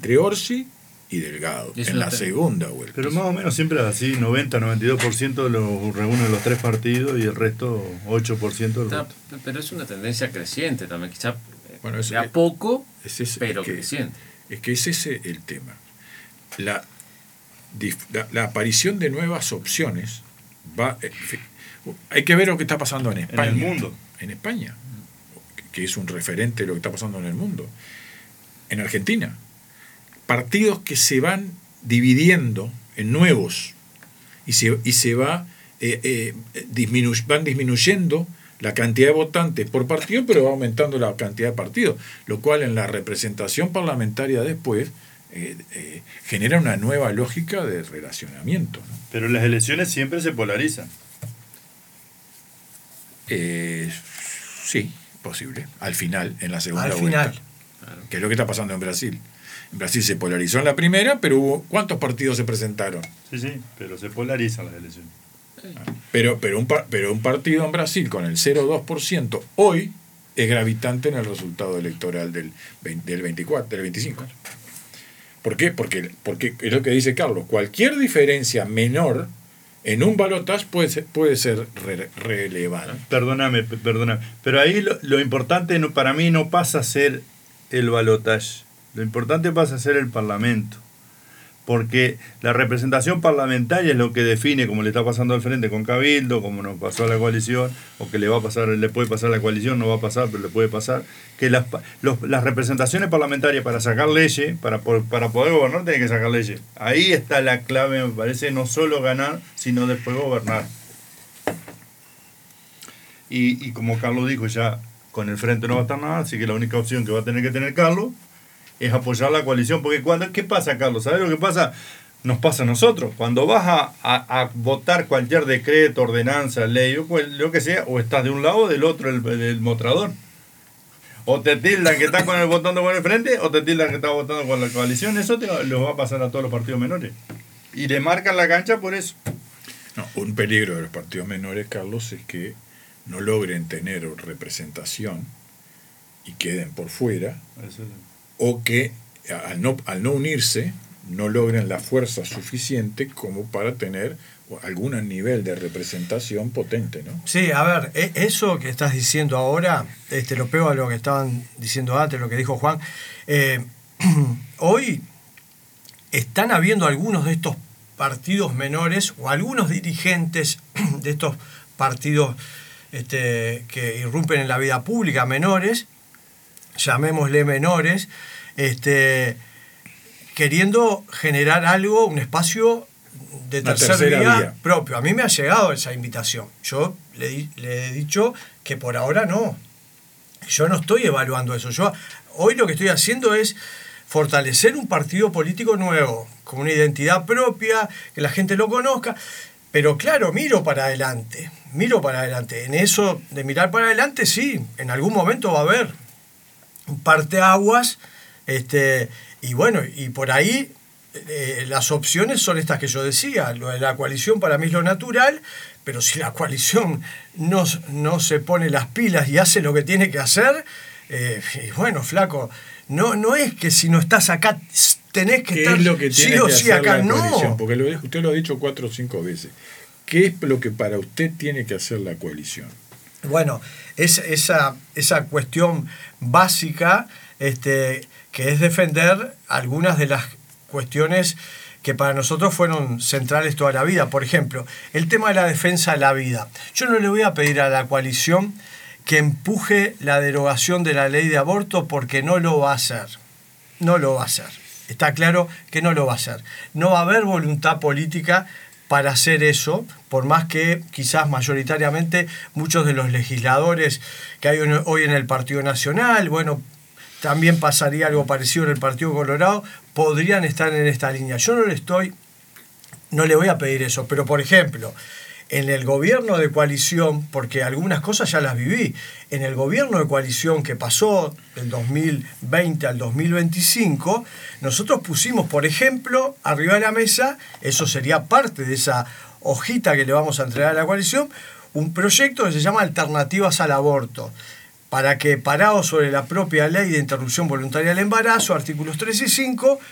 entre Orsi y Delgado, en la segunda vuelta. Pero más o menos siempre es así, 90-92% lo reúnen los tres partidos y el resto 8% del resto. Pero es una tendencia creciente también, quizá de a poco, pero creciente. Es que es ese el tema. La aparición de nuevas opciones va... hay que ver lo que está pasando en España. En el mundo. En España, que es un referente de lo que está pasando en el mundo. En Argentina. Partidos que se van dividiendo en nuevos y se van disminuyendo la cantidad de votantes por partido, pero va aumentando la cantidad de partidos, lo cual en la representación parlamentaria después genera una nueva lógica de relacionamiento, ¿no? Pero las elecciones siempre se polarizan. Sí, posible. Al final, en la segunda vuelta. Que es lo que está pasando en Brasil. En Brasil se polarizó en la primera, pero ¿cuántos partidos se presentaron? Sí, pero se polarizan las elecciones. Pero un partido en Brasil con el 0,2% hoy es gravitante en el resultado electoral del 25. ¿Por qué? Porque es lo que dice Carlos. Cualquier diferencia menor en un balotaje puede ser relevante. Perdóname. Pero ahí lo importante para mí no pasa a ser el balotaje. Lo importante pasa a ser el Parlamento. Porque la representación parlamentaria es lo que define, como le está pasando al frente con Cabildo, como nos pasó a la coalición, o que le puede pasar a la coalición, no va a pasar, pero le puede pasar, que las representaciones parlamentarias para sacar leyes, para poder gobernar, tienen que sacar leyes. Ahí está la clave, me parece, no solo ganar, sino después gobernar. Y como Carlos dijo, ya con el frente no va a estar nada, así que la única opción que va a tener que tener Carlos es apoyar la coalición, porque ¿qué pasa, Carlos? ¿Sabes lo que pasa? Nos pasa a nosotros. Cuando vas a votar cualquier decreto, ordenanza, ley, o lo que sea, o estás de un lado o del otro, del mostrador. O te tildan que estás votando con el frente, o te tildan que estás votando con la coalición. Eso lo va a pasar a todos los partidos menores. Y le marcan la cancha por eso. No, un peligro de los partidos menores, Carlos, es que no logren tener representación y queden por fuera. Eso es. O que al no unirse no logren la fuerza suficiente como para tener algún nivel de representación potente, ¿no? Sí, a ver, eso que estás diciendo ahora, lo pego a lo que estaban diciendo antes, lo que dijo Juan. Hoy están habiendo algunos de estos partidos menores o algunos dirigentes de estos partidos que irrumpen en la vida pública, menores, llamémosle menores, queriendo generar algo, un espacio de tercera vía propio. A mí me ha llegado esa invitación. Yo le he dicho que por ahora no. Yo no estoy evaluando eso. Yo hoy lo que estoy haciendo es fortalecer un partido político nuevo, con una identidad propia, que la gente lo conozca. Pero claro, miro para adelante. En eso de mirar para adelante, sí, en algún momento va a haber un parteaguas, y bueno, y por ahí las opciones son estas que yo decía. Lo de la coalición para mí es lo natural, pero si la coalición no se pone las pilas y hace lo que tiene que hacer, y bueno, flaco, no es que si no estás acá tenés que estar ¿Qué es lo que tiene sí o que sí hacer acá? la No, coalición? Porque usted lo ha dicho 4 o 5 veces. ¿Qué es lo que para usted tiene que hacer la coalición? Bueno, esa cuestión básica, que es defender algunas de las cuestiones que para nosotros fueron centrales toda la vida. Por ejemplo, el tema de la defensa de la vida. Yo no le voy a pedir a la coalición que empuje la derogación de la ley de aborto, porque no lo va a hacer. No lo va a hacer. Está claro que no lo va a hacer. No va a haber voluntad política para hacer eso, por más que quizás mayoritariamente muchos de los legisladores que hay hoy en el Partido Nacional, bueno, también pasaría algo parecido en el Partido Colorado, podrían estar en esta línea. Yo no le voy a pedir eso, pero por ejemplo, en el gobierno de coalición, porque algunas cosas ya las viví, en el gobierno de coalición que pasó del 2020 al 2025, nosotros pusimos, por ejemplo, arriba de la mesa, eso sería parte de esa hojita que le vamos a entregar a la coalición, un proyecto que se llama Alternativas al Aborto, para que, parado sobre la propia ley de interrupción voluntaria del embarazo, artículos 3 y 5,